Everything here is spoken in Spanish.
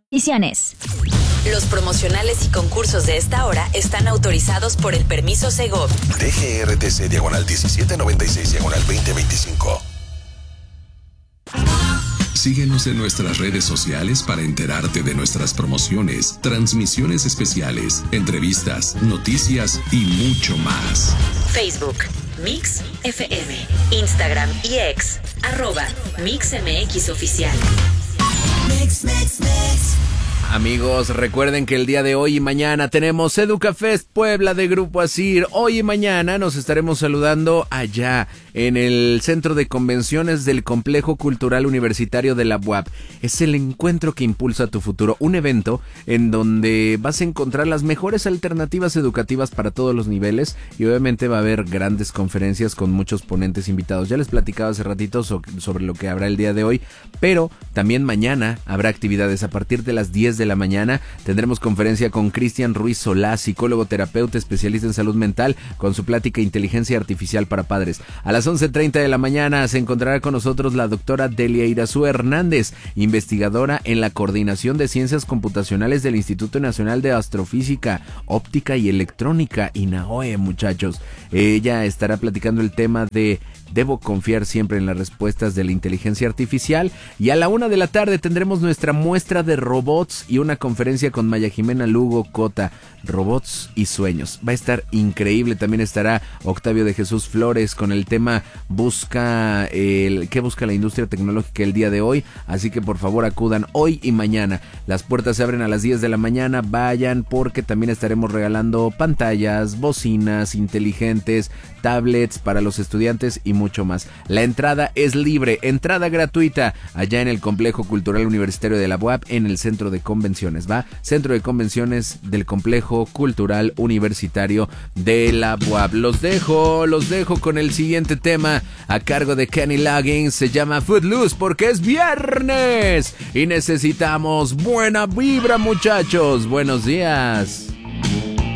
Condiciones. Los promocionales y concursos de esta hora están autorizados por el permiso Segov. DGRTC /1796/2025. Síguenos en nuestras redes sociales para enterarte de nuestras promociones, transmisiones especiales, entrevistas, noticias y mucho más. Facebook, Mix FM, Instagram y X, @MixMXOficial. Mix. Amigos, recuerden que el día de hoy y mañana tenemos EducaFest Puebla de Grupo Asir. Hoy y mañana nos estaremos saludando allá en el Centro de Convenciones del Complejo Cultural Universitario de la UAP. Es el encuentro que impulsa tu futuro, un evento en donde vas a encontrar las mejores alternativas educativas para todos los niveles y obviamente va a haber grandes conferencias con muchos ponentes invitados. Ya les platicaba hace ratito sobre lo que habrá el día de hoy, pero también mañana habrá actividades a partir de las 10 de la mañana. Tendremos conferencia con Cristian Ruiz Solá, psicólogo terapeuta especialista en salud mental, con su plática Inteligencia Artificial para Padres. A las 11:30 de la mañana se encontrará con nosotros la doctora Delia Irazú Hernández, investigadora en la Coordinación de Ciencias Computacionales del Instituto Nacional de Astrofísica, Óptica y Electrónica, INAOE, muchachos. Ella estará platicando el tema de debo confiar siempre en las respuestas de la inteligencia artificial, y a la 1 de la tarde tendremos nuestra muestra de robots y una conferencia con Maya Jimena Lugo Cota, robots y sueños. Va a estar increíble. También estará Octavio de Jesús Flores con el tema ¿qué busca la industria tecnológica el día de hoy? Así que por favor acudan hoy y mañana. Las puertas se abren a las 10 de la mañana, vayan porque también estaremos regalando pantallas, bocinas inteligentes, tablets para los estudiantes y mucho más. La entrada es libre, entrada gratuita, allá en el Complejo Cultural Universitario de la UAP, en el Centro de Convenciones, Centro de Convenciones del Complejo Cultural Universitario de la UAP. Los dejo con el siguiente tema a cargo de Kenny Loggins. Se llama Footloose porque es viernes y necesitamos buena vibra, muchachos. Buenos días.